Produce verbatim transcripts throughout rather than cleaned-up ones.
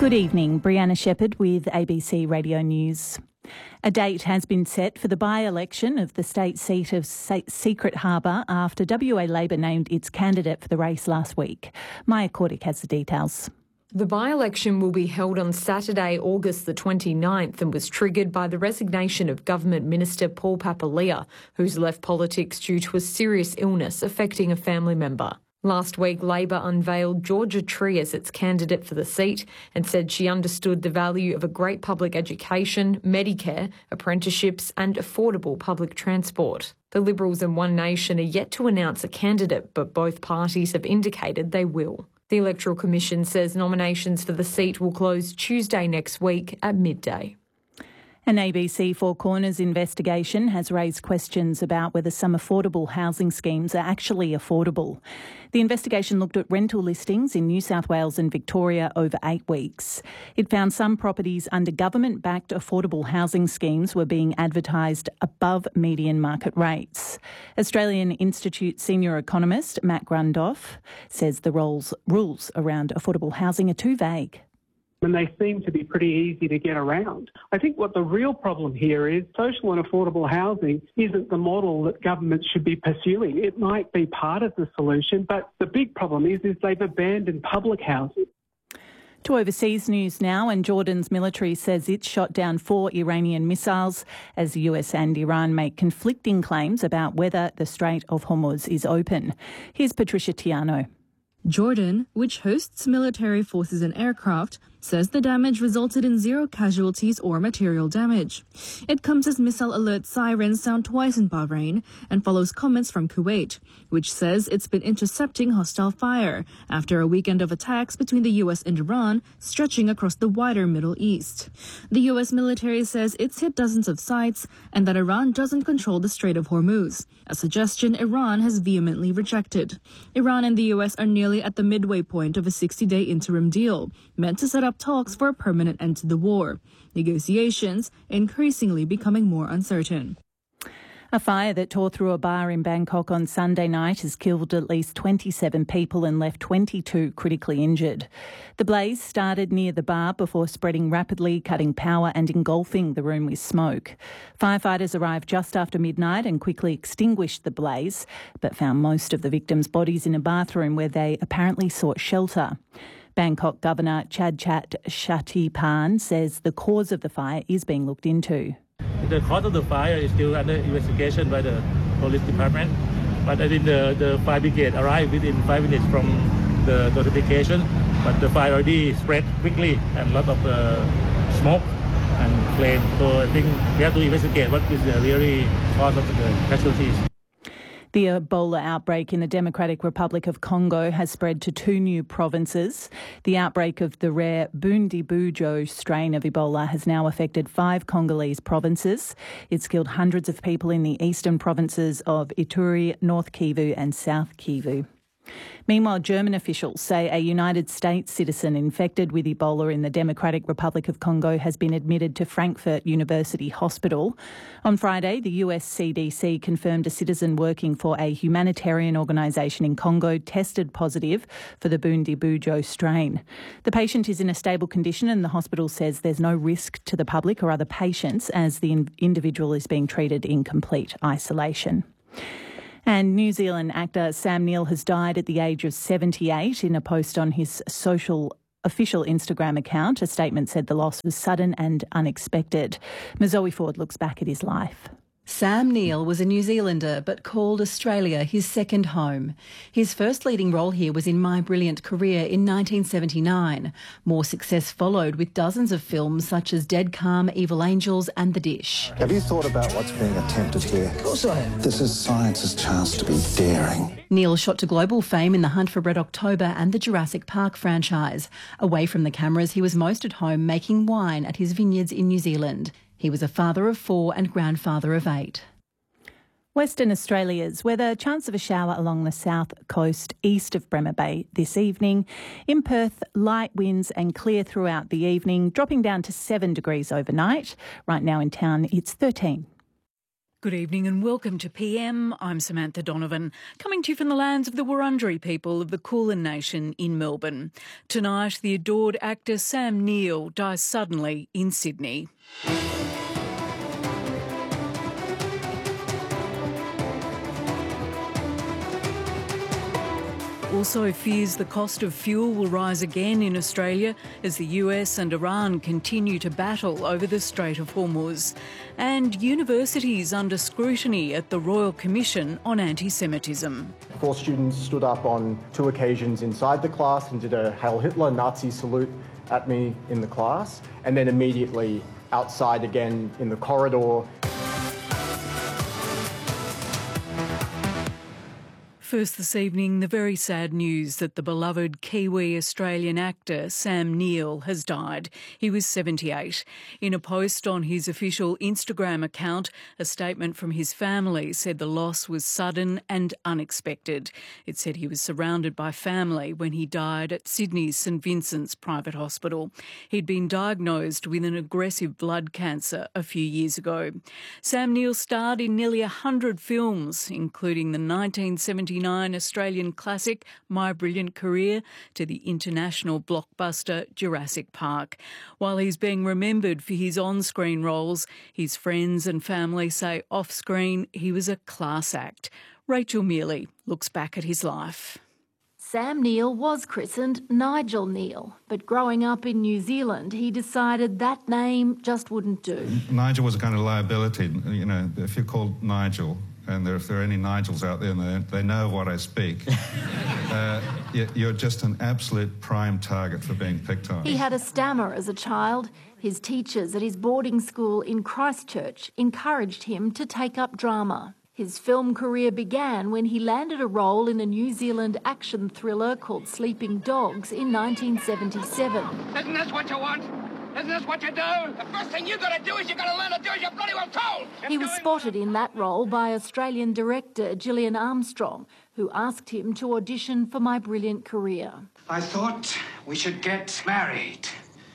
Good evening, Brianna Shepherd with A B C Radio News. A date has been set for the by-election of the state seat of Secret Harbour after W A Labor named its candidate for the race last week. Maya Kordick has the details. The by-election will be held on Saturday, August the twenty-ninth, and was triggered by the resignation of Government Minister Paul Papalia, who's left politics due to a serious illness affecting a family member. Last week, Labor unveiled Georgia Tree as its candidate for the seat and said she understood the value of a great public education, Medicare, apprenticeships and affordable public transport. The Liberals and One Nation are yet to announce a candidate, but both parties have indicated they will. The Electoral Commission says nominations for the seat will close Tuesday next week at midday. An A B C Four Corners investigation has raised questions about whether some affordable housing schemes are actually affordable. The investigation looked at rental listings in New South Wales and Victoria over eight weeks. It found some properties under government-backed affordable housing schemes were being advertised above median market rates. Australian Institute senior economist Matt Grundoff says the rules, rules around affordable housing are too vague. And they seem to be pretty easy to get around. I think what the real problem here is social and affordable housing isn't the model that governments should be pursuing. It might be part of the solution, but the big problem is, is they've abandoned public housing. To overseas news now, and Jordan's military says it's shot down four Iranian missiles as the U S and Iran make conflicting claims about whether the Strait of Hormuz is open. Here's Patricia Tiano. Jordan, which hosts military forces and aircraft, says the damage resulted in zero casualties or material damage. It comes as missile alert sirens sound twice in Bahrain and follows comments from Kuwait, which says it's been intercepting hostile fire after a weekend of attacks between the U S and Iran stretching across the wider Middle East. The U S military says it's hit dozens of sites and that Iran doesn't control the Strait of Hormuz, a suggestion Iran has vehemently rejected. Iran and the U S are nearly at the midway point of a sixty-day interim deal, meant to set up talks for a permanent end to the war. Negotiations increasingly becoming more uncertain. A fire that tore through a bar in Bangkok on Sunday night has killed at least twenty-seven people and left twenty-two critically injured. The blaze started near the bar before spreading rapidly, cutting power and engulfing the room with smoke. Firefighters arrived just after midnight and quickly extinguished the blaze, but found most of the victims' bodies in a bathroom where they apparently sought shelter. Bangkok Governor Chadchat Shattipan says the cause of the fire is being looked into. The cause of the fire is still under investigation by the police department, but I think the, the fire brigade arrived within five minutes from the notification, but the fire already spread quickly and a lot of uh, smoke and flame. So I think we have to investigate what is the really cause of the casualties. The Ebola outbreak in the Democratic Republic of Congo has spread to two new provinces. The outbreak of the rare Bundibugyo strain of Ebola has now affected five Congolese provinces. It's killed hundreds of people in the eastern provinces of Ituri, North Kivu and South Kivu. Meanwhile, German officials say a United States citizen infected with Ebola in the Democratic Republic of Congo has been admitted to Frankfurt University Hospital. On Friday, the U S C D C confirmed a citizen working for a humanitarian organisation in Congo tested positive for the Bundibugyo strain. The patient is in a stable condition and the hospital says there's no risk to the public or other patients as the in- individual is being treated in complete isolation. And New Zealand actor Sam Neill has died at the age of seventy-eight. In a post on his social official Instagram account, a statement said the loss was sudden and unexpected. Mazoe Ford looks back at his life. Sam Neill was a New Zealander but called Australia his second home. His first leading role here was in My Brilliant Career in nineteen seventy-nine. More success followed with dozens of films such as Dead Calm, Evil Angels and The Dish. Have you thought about what's being attempted here? Of course I have. This is science's chance to be daring. Neill shot to global fame in The Hunt for Red October and the Jurassic Park franchise. Away from the cameras, he was most at home making wine at his vineyards in New Zealand. He was a father of four and grandfather of eight. Western Australia's weather, chance of a shower along the south coast east of Bremer Bay this evening. In Perth, light winds and clear throughout the evening, dropping down to seven degrees overnight. Right now in town, it's thirteen. Good evening and welcome to P M. I'm Samantha Donovan, coming to you from the lands of the Wurundjeri people of the Kulin Nation in Melbourne. Tonight, the adored actor Sam Neill dies suddenly in Sydney. Also fears the cost of fuel will rise again in Australia as the U S and Iran continue to battle over the Strait of Hormuz. And universities under scrutiny at the Royal Commission on Anti-Semitism. Four students stood up on two occasions inside the class and did a Heil Hitler Nazi salute at me in the class, and then immediately outside again in the corridor. First this evening, the very sad news that the beloved Kiwi-Australian actor Sam Neill has died. He was seventy-eight. In a post on his official Instagram account, a statement from his family said the loss was sudden and unexpected. It said he was surrounded by family when he died at Sydney's St Vincent's Private Hospital. He'd been diagnosed with an aggressive blood cancer a few years ago. Sam Neill starred in nearly one hundred films, including the nineteen seventy-nine Australian classic My Brilliant Career to the international blockbuster Jurassic Park. While he's being remembered for his on-screen roles, his friends and family say off-screen he was a class act. Rachel Mealy looks back at his life. Sam Neill was christened Nigel Neill, but growing up in New Zealand, he decided that name just wouldn't do. Nigel was a kind of liability. You know, if you're called Nigel, and there, if there are any Nigels out there and they, they know of what I speak, uh, you're just an absolute prime target for being picked on. He had a stammer as a child. His teachers at his boarding school in Christchurch encouraged him to take up drama. His film career began when he landed a role in a New Zealand action thriller called Sleeping Dogs in nineteen seventy-seven. Isn't this what you want? Isn't this what you do? The first thing you got to do is you got to learn to do as you're bloody well told. He was spotted in that role by Australian director Gillian Armstrong, who asked him to audition for My Brilliant Career. I thought we should get married.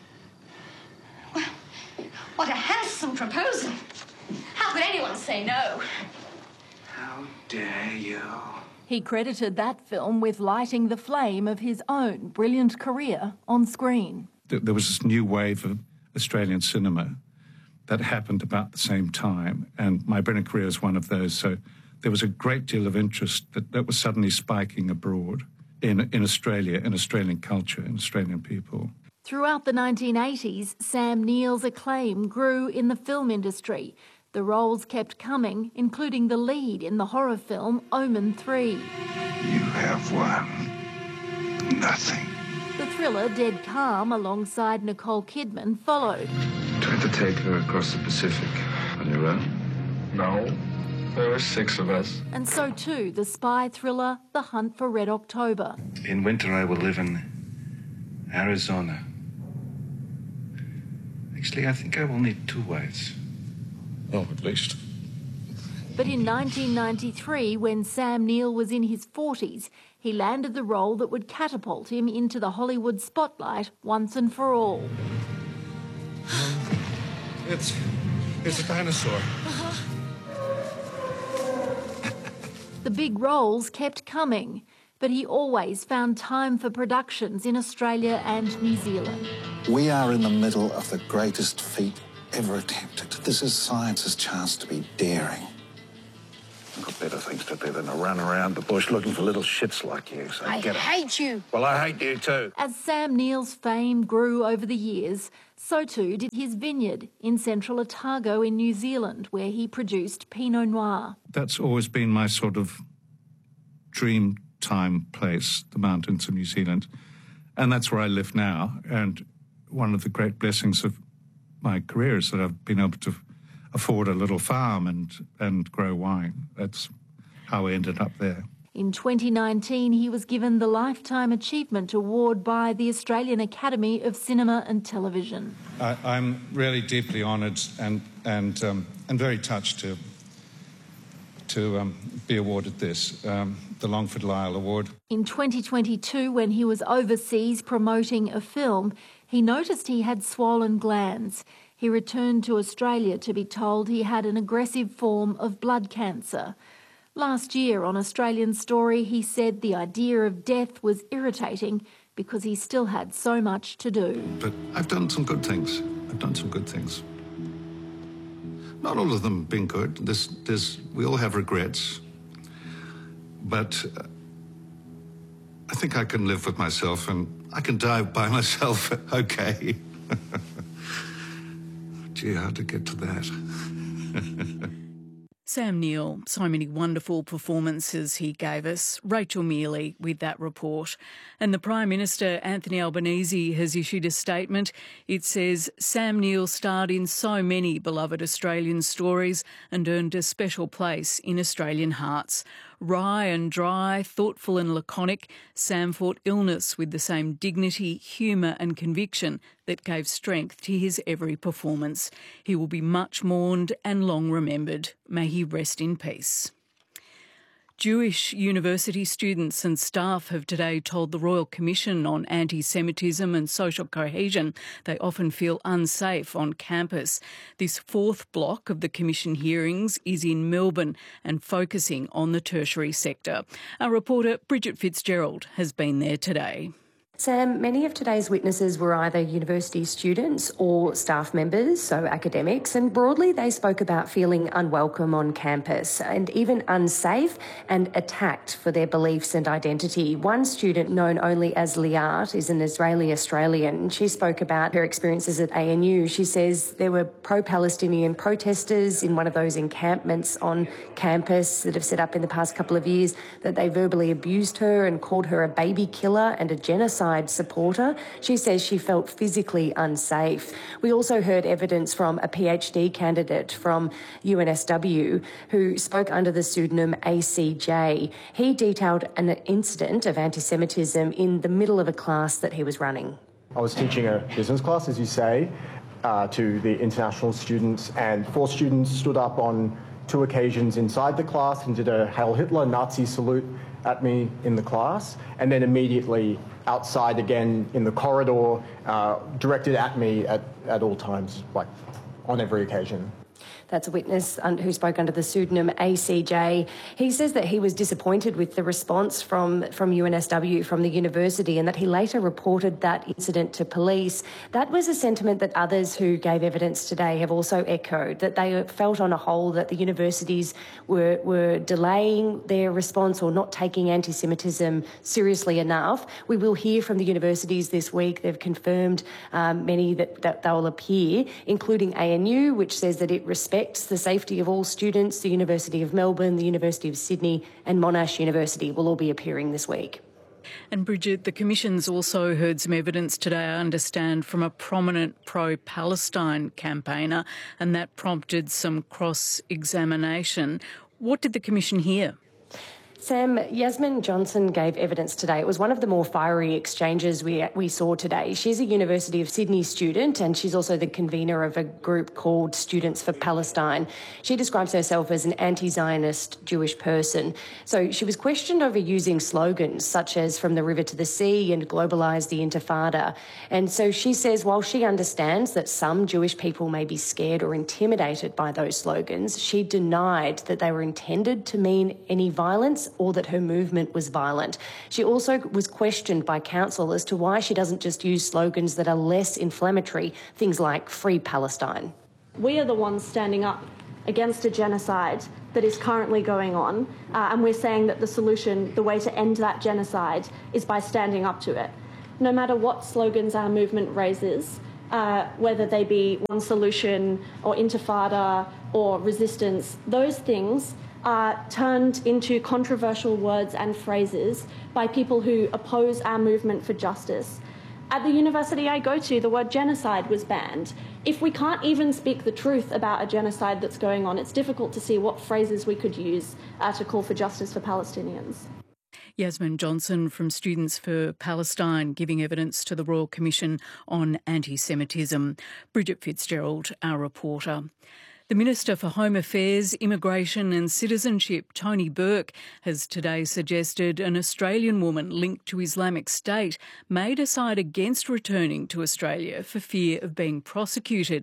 Well, what a handsome proposal. How could anyone say no? How dare you? He credited that film with lighting the flame of his own brilliant career on screen. There was this new wave of Australian cinema that happened about the same time, and My Brilliant Career is one of those. So there was a great deal of interest that, that was suddenly spiking abroad in, in Australia, in Australian culture, in Australian people. Throughout the nineteen eighties, Sam Neill's acclaim grew in the film industry. The roles kept coming, including the lead in the horror film Omen three. You have won nothing. The thriller Dead Calm, alongside Nicole Kidman, followed. Tried to take her across the Pacific on your own? No. There were six of us. And so too, the spy thriller The Hunt for Red October. In winter I will live in Arizona. Actually, I think I will need two wives. Oh, at least. But in nineteen ninety-three, when Sam Neill was in his forties, he landed the role that would catapult him into the Hollywood spotlight once and for all. It's... it's a dinosaur. Uh-huh. The big roles kept coming, but he always found time for productions in Australia and New Zealand. We are in the middle of the greatest feat ever attempted. This is science's chance to be daring. I've got better things to do than to run around the bush looking for little shits like you, so I get it. hate you. Well, I hate you too. As Sam Neill's fame grew over the years, so too did his vineyard in central Otago in New Zealand, where he produced Pinot Noir. That's always been my sort of dream time place, the mountains of New Zealand. And that's where I live now. And one of the great blessings of my career is that I've been able to afford a little farm and, and grow wine. That's how I ended up there. In twenty nineteen, he was given the Lifetime Achievement Award by the Australian Academy of Cinema and Television. I, I'm really deeply honoured and, and, um, and very touched to, to um, be awarded this, um, the Longford Lyell Award. In twenty twenty-two, when he was overseas promoting a film, he noticed he had swollen glands. He returned to Australia to be told he had an aggressive form of blood cancer. Last year on Australian Story, he said the idea of death was irritating because he still had so much to do. But I've done some good things. I've done some good things. Not all of them been good. This, this, we all have regrets. But uh, I think I can live with myself and I can die by myself okay. Gee, hard to get to that. Sam Neill, so many wonderful performances he gave us. Rachel Mealy with that report. And the Prime Minister, Anthony Albanese, has issued a statement. It says, Sam Neill starred in so many beloved Australian stories and earned a special place in Australian hearts. Wry and dry, thoughtful and laconic, Sam fought illness with the same dignity, humour and conviction that gave strength to his every performance. He will be much mourned and long remembered. May he rest in peace. Jewish university students and staff have today told the Royal Commission on Anti-Semitism and Social Cohesion they often feel unsafe on campus. This fourth block of the Commission hearings is in Melbourne and focusing on the tertiary sector. Our reporter Bridget Fitzgerald has been there today. Sam, many of today's witnesses were either university students or staff members, so academics, and broadly they spoke about feeling unwelcome on campus and even unsafe and attacked for their beliefs and identity. One student, known only as Liat, is an Israeli-Australian. She spoke about her experiences at A N U. She says there were pro-Palestinian protesters in one of those encampments on campus that have set up in the past couple of years, that they verbally abused her and called her a baby killer and a genocide supporter. She says she felt physically unsafe. We also heard evidence from a PhD candidate from U N S W who spoke under the pseudonym A C J. He detailed an incident of anti-Semitism in the middle of a class that he was running. I was teaching a business class, as you say, uh, to the international students, and four students stood up on two occasions inside the class and did a Heil Hitler Nazi salute at me in the class, and then immediately outside again in the corridor, uh, directed at me at, at all times, like on every occasion. That's a witness who spoke under the pseudonym A C J. He says that he was disappointed with the response from, from U N S W, from the university, and that he later reported that incident to police. That was a sentiment that others who gave evidence today have also echoed, that they felt on a whole that the universities were, were delaying their response or not taking anti-Semitism seriously enough. We will hear from the universities this week. They've confirmed um, many that, that they'll appear, including A N U, which says that it respects the safety of all students. The University of Melbourne, the University of Sydney and Monash University will all be appearing this week. And Bridget, the Commission's also heard some evidence today, I understand, from a prominent pro-Palestine campaigner, and that prompted some cross-examination. What did the Commission hear? Sam, Yasmin Johnson gave evidence today. It was one of the more fiery exchanges we we saw today. She's a University of Sydney student and she's also the convener of a group called Students for Palestine. She describes herself as an anti-Zionist Jewish person. So she was questioned over using slogans such as "From the River to the Sea" and "Globalise the Intifada." And so she says while she understands that some Jewish people may be scared or intimidated by those slogans, she denied that they were intended to mean any violence or that her movement was violent. She also was questioned by council as to why she doesn't just use slogans that are less inflammatory, things like "Free Palestine." We are the ones standing up against a genocide that is currently going on, uh, and we're saying that the solution, the way to end that genocide, is by standing up to it. No matter what slogans our movement raises, uh, whether they be one solution or intifada or resistance, those things are turned into controversial words and phrases by people who oppose our movement for justice. At the university I go to, the word genocide was banned. If we can't even speak the truth about a genocide that's going on, it's difficult to see what phrases we could use uh, to call for justice for Palestinians. Yasmin Johnson from Students for Palestine giving evidence to the Royal Commission on Anti-Semitism. Bridget Fitzgerald, our reporter. The Minister for Home Affairs, Immigration and Citizenship, Tony Burke, has today suggested an Australian woman linked to Islamic State may decide against returning to Australia for fear of being prosecuted.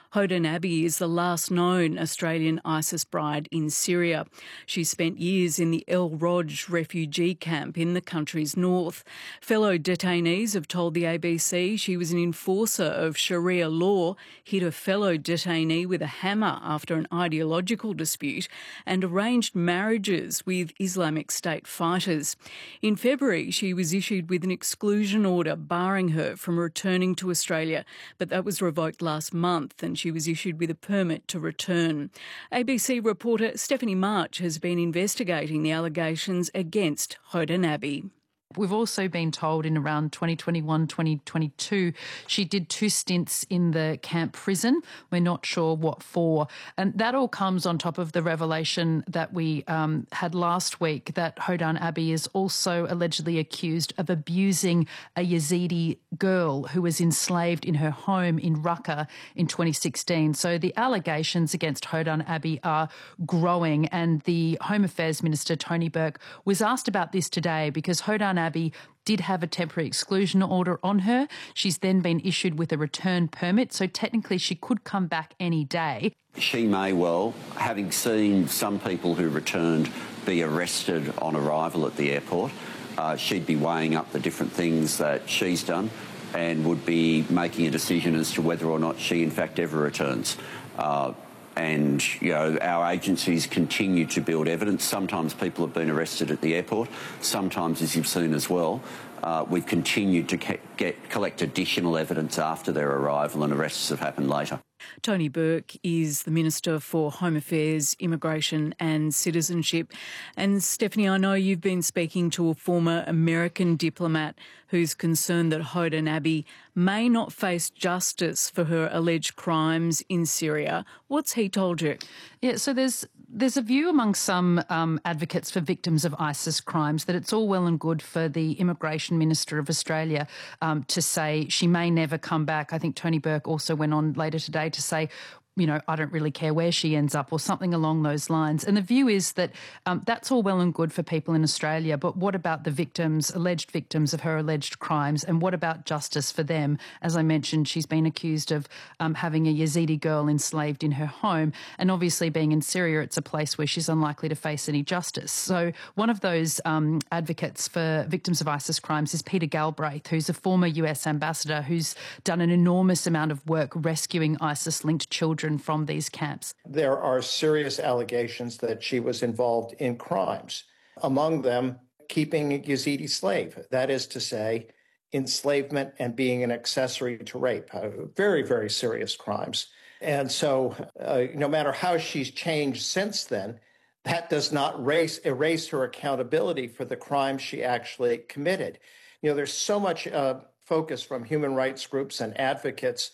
Hodan Abi is the last known Australian ISIS bride in Syria. She spent years in the El Roj refugee camp in the country's north. Fellow detainees have told the A B C she was an enforcer of Sharia law, hit a fellow detainee with a hammer after an ideological dispute, and arranged marriages with Islamic State fighters. In February, she was issued with an exclusion order barring her from returning to Australia, but that was revoked last month and she was issued with a permit to return. A B C reporter Stephanie March has been investigating the allegations against Hodan Abi. We've also been told in around twenty twenty-one, twenty twenty-two, she did two stints in the camp prison. We're not sure what for. And that all comes on top of the revelation that we um, had last week that Hodan Abi is also allegedly accused of abusing a Yazidi girl who was enslaved in her home in Raqqa in twenty sixteen. So the allegations against Hodan Abi are growing, and the Home Affairs Minister, Tony Burke, was asked about this today because Hodan Abi did have a temporary exclusion order on her. She's then been issued with a return permit, so technically she could come back any day. She may well, having seen some people who returned be arrested on arrival at the airport, uh, she'd be weighing up the different things that she's done and would be making a decision as to whether or not she in fact ever returns. Uh, And, you know, our agencies continue to build evidence. Sometimes people have been arrested at the airport. Sometimes, as you've seen as well, uh, we've continued to get, collect additional evidence after their arrival, and arrests have happened later. Tony Burke is the Minister for Home Affairs, Immigration and Citizenship. And Stephanie, I know you've been speaking to a former American diplomat who's concerned that Hodan Abi may not face justice for her alleged crimes in Syria. What's he told you? Yeah, so there's there's a view among some um, advocates for victims of ISIS crimes that it's all well and good for the Immigration Minister of Australia um, to say she may never come back. I think Tony Burke also went on later today to say, you know, I don't really care where she ends up or something along those lines. And the view is that um, that's all well and good for people in Australia, but what about the victims, alleged victims of her alleged crimes, and what about justice for them? As I mentioned, she's been accused of um, having a Yazidi girl enslaved in her home, and obviously being in Syria, it's a place where she's unlikely to face any justice. So one of those um, advocates for victims of ISIS crimes is Peter Galbraith, who's a former U S ambassador who's done an enormous amount of work rescuing ISIS-linked children from these camps. There are serious allegations that she was involved in crimes, among them keeping a Yazidi slave. That is to say, enslavement and being an accessory to rape. Uh, very, very serious crimes. And so uh, no matter how she's changed since then, that does not race, erase her accountability for the crimes she actually committed. You know, there's so much uh, focus from human rights groups and advocates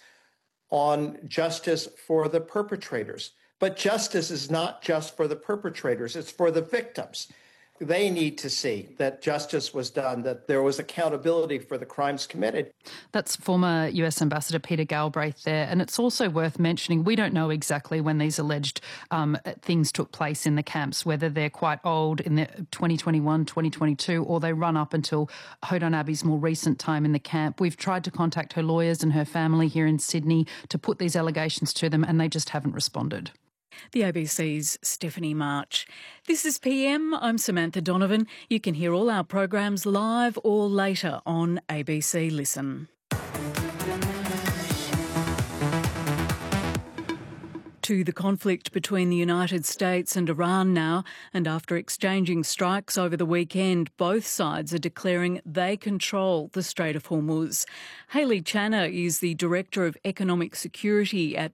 on justice for the perpetrators. But justice is not just for the perpetrators, it's for the victims. They need to see that justice was done, that there was accountability for the crimes committed. That's former U S Ambassador Peter Galbraith there. And it's also worth mentioning, we don't know exactly when these alleged um, things took place in the camps, whether they're quite old in the twenty twenty-one, twenty twenty-two, or they run up until Hodan Abi's more recent time in the camp. We've tried to contact her lawyers and her family here in Sydney to put these allegations to them, and they just haven't responded. The A B C's Stephanie March. This is P M. I'm Samantha Donovan. You can hear all our programs live or later on A B C Listen. To the conflict between the United States and Iran now, and after exchanging strikes over the weekend, both sides are declaring they control the Strait of Hormuz. Hayley Channer is the Director of Economic Security at